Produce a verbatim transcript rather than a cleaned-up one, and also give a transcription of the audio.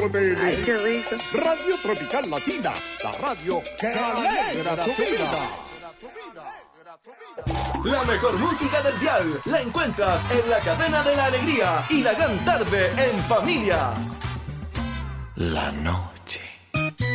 de, Ay, qué rico. Radio Tropical Latina, la radio que alegra tu vida. La mejor música del dial la encuentras en la cadena de la alegría y la gran tarde en familia. La noche.